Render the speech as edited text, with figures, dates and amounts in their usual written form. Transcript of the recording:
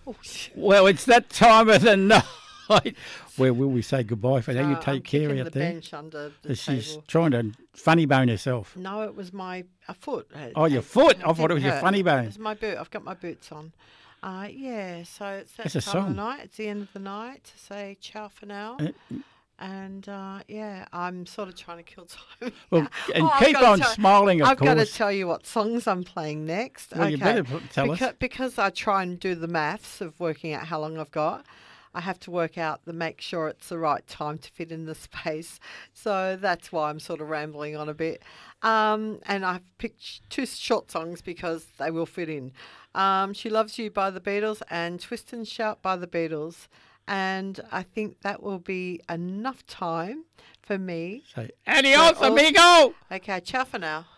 Oh, Well, it's that time of the night. Where will we say goodbye for now? You take I'm care kicking out the there. bench under the She's table. trying to funny bone herself. No, it was a foot. Oh, your foot? I thought it didn't was your hurt. funny bone. It's my boot. I've got my boots on. Yeah, so it's that It's a time of the song. night. It's the end of the night to say ciao for now. And yeah, I'm sort of trying to kill time. Well, and I've keep gotta on tell- smiling, of I've got to course. tell you what songs I'm playing next. Well, you better tell us. Because I try and do the maths of working out how long I've got. I have to work out make sure it's the right time to fit in the space. So that's why I'm sort of rambling on a bit. And I've picked two short songs because they will fit in. She Loves You by the Beatles and Twist and Shout by the Beatles. And I think that will be enough time for me. Say, adios, all- amigo! Okay, ciao for now.